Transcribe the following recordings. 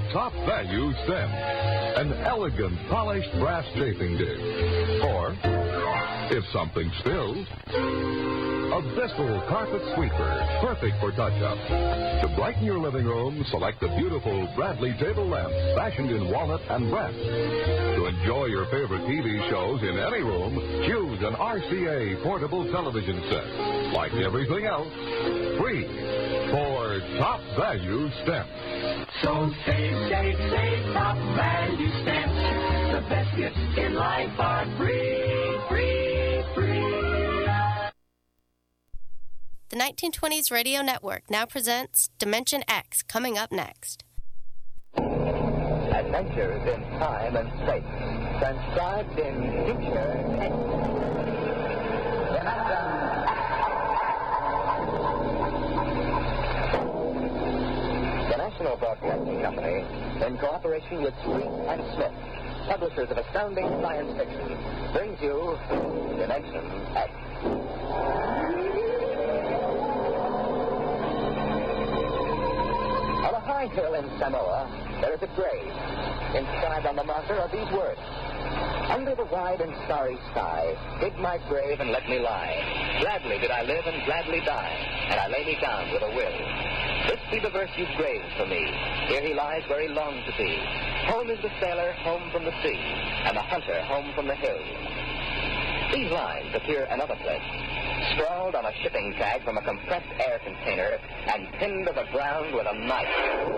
top value stem. An elegant, polished brass chafing dish. Or, if something spills, a Bissell carpet sweeper, perfect for touch-up. To brighten your living room, select the beautiful Bradley table lamps fashioned in walnut and brass. To enjoy your favorite TV shows in any room, choose an RCA portable television set. Like everything else, free for top value stamps. So save, top value stamps. The best gifts in life are free, free, free. The 1920s Radio Network now presents Dimension X, coming up next. Adventures in time and space, transcribed in future tense. The National Broadcasting Company, in cooperation with Street and Smith, publishers of astounding science fiction, brings you Dimension X. On a high hill in Samoa, there is a grave. Inscribed on the marker are these words: "Under the wide and starry sky, dig my grave and let me lie. Gladly did I live and gladly die, and I lay me down with a will. This be the verse you've graved for me. Here he lies where he longed to be. Home is the sailor, home from the sea, and the hunter, home from the hills." These lines appear another place, scrawled on a shipping tag from a compressed air container and pinned to the ground with a knife.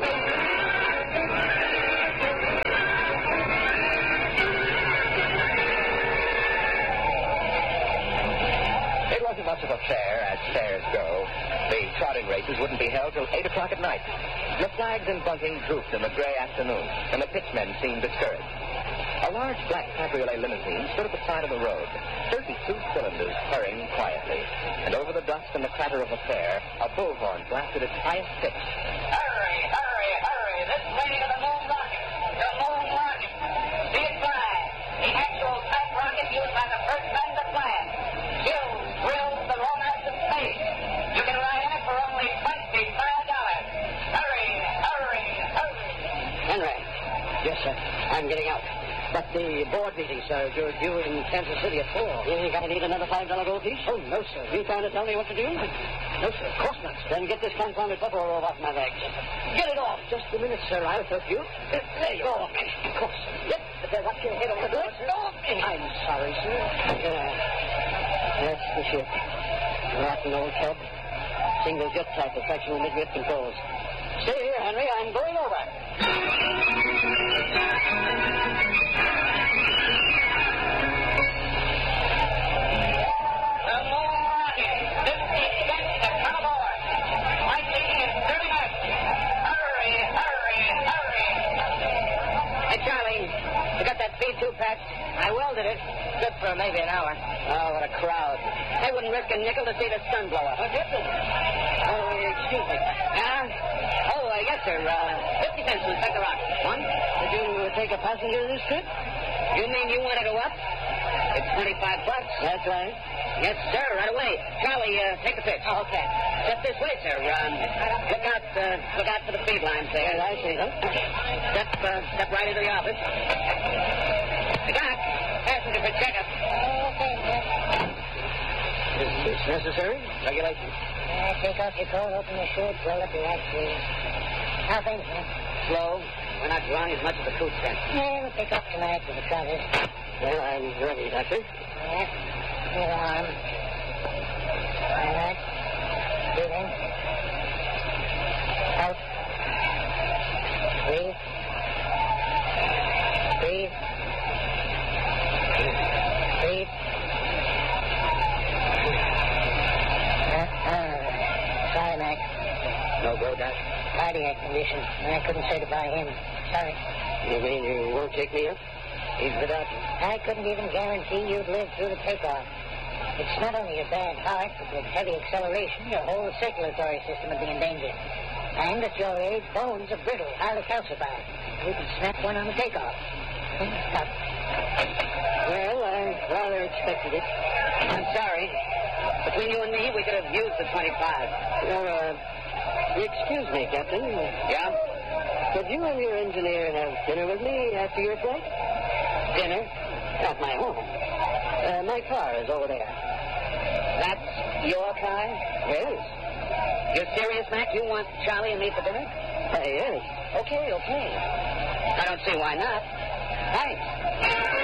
It wasn't much of a fair, as fairs go. The trotting races wouldn't be held till 8 o'clock at night. The flags and bunting drooped in the gray afternoon, and the pitchmen seemed discouraged. A large black cabriolet limousine stood at the side of the road, 32 cylinders purring quietly. And over the dust and the clatter of a fair, a bullhorn blasted its highest pitch. Hurry, hurry, hurry! This way to the moon rocket! The moon rocket! Be advised, the actual type rocket used by the first man to fly it. Skills, thrills, the romance of space. You can ride in it for only $25. Hurry, hurry, hurry! Henry. Yes, sir. I'm getting out. But the board meeting, sir, you're due in Kansas City at 4. You ain't gonna need another $5 gold piece? Oh, no, sir. You trying to tell me what to do? No, sir. Of course not, sir. Then get this confounded buffalo robe off my legs. Get it off. Just a minute, sir. I'll help you. There you go. Of course. Get up your head on the door, sir. I'm sorry, sir. That's the ship. Rotten old tub. Single jet type of fractional midway controls. Stay here, Henry. I'm going over. B-2 patch. I welded it. Good for maybe an hour. Oh, what a crowd. They wouldn't risk a nickel to see the sun blow up. Oh, excuse me. Yes, sir. 50 cents to take the rock. One? Did you take a passenger this trip? You mean you want to go up? It's $25. That's right. Yes, sir. Right away. Charlie, take the pitch. Oh, okay. Just this way, sir. Look out for the feed line, sir. Yes, I see them. Step right into the office. Doc, passenger for checkup. Okay, sir. Is this necessary? Regulations. Take off your coat, open your shirt, roll up your right sleeve. How things, man? Slow. We're not drawing as much as the coot scent. Yeah, we'll take off tonight with the trousers. Well, I'm ready, Doctor. Yeah. Your arm. All right. Breathe in. Out. Breathe. Breathe. Breathe. Sorry, Mac. No go, Doc. Cardiac condition. I couldn't certify him. Sorry. You mean you won't take me up? He's the doctor. I couldn't even guarantee you'd live through the takeoff. It's not only your bad heart, but with heavy acceleration, your whole circulatory system would be in danger. And at your age, bones are brittle, highly calcified. You could snap one on the takeoff. Stop. Well, I rather expected it. I'm sorry. Between you and me, we could have used the 25. Excuse me, Captain. Yeah? Could you and your engineer have dinner with me after your flight? Dinner? At my home. My car is over there. That's your car? Yes. You're serious, Mac? You want Charlie and me for dinner? Yes. Okay. I don't see why not. Thanks.